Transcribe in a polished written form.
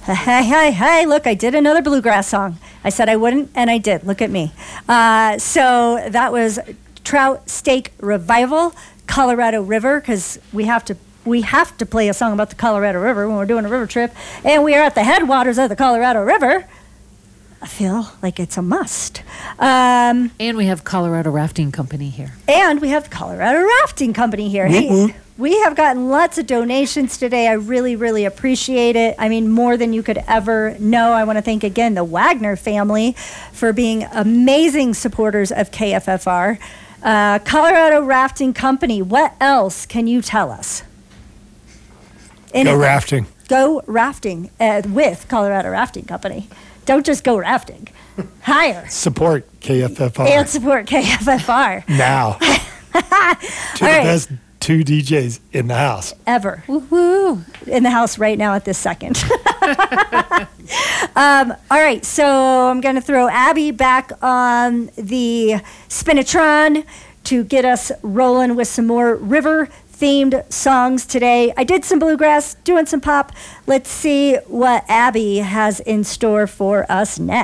Hey, look, I did another bluegrass song. I said I wouldn't, and I did. Look at me. So that was Trout Steak Revival, Colorado River, because we have to play a song about the Colorado River when we're doing a river trip, and we are at the headwaters of the Colorado River. I feel like it's a must. And we have Colorado Rafting Company here. Hey, we have gotten lots of donations today. I really, really appreciate it. I mean, more than you could ever know. I want to thank again the Wagner family for being amazing supporters of KFFR. Colorado Rafting Company, what else can you tell us? Go rafting. Go rafting with Colorado Rafting Company. Don't just go rafting. Hire. Support KFFR. And support KFFR. Now. To the best two DJs in the house. Ever. Woo-hoo. In the house right now at this second. All right, so I'm going to throw Abby back on the Spinatron to get us rolling with some more river-themed songs today. I did some bluegrass, doing some pop. Let's see what Abby has in store for us next.